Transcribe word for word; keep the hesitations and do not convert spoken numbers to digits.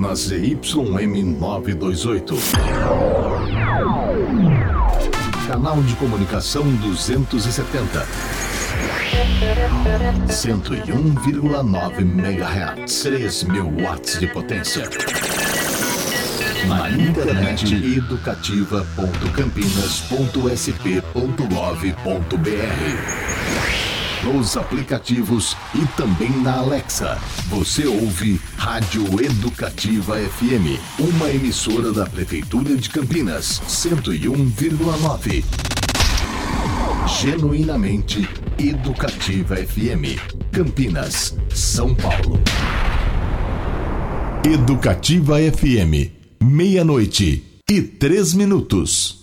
na Z Y M novecentos e vinte e oito. Canal de comunicação duzentos e setenta. cento e um vírgula nove megahertz. três mil watts de potência. Na internet educativa ponto campinas ponto s p ponto gov ponto b r. Nos aplicativos e também na Alexa. Você ouve Rádio Educativa F M, uma emissora da Prefeitura de Campinas, cento e um vírgula nove. Genuinamente Educativa F M, Campinas, São Paulo. Educativa F M, meia-noite e três minutos.